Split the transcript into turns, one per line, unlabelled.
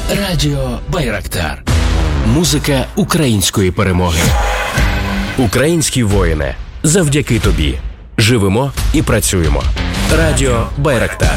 Радіо Байрактар. Музика української перемоги. Українські воїни, завдяки тобі. Живемо і працюємо. Радіо Байрактар.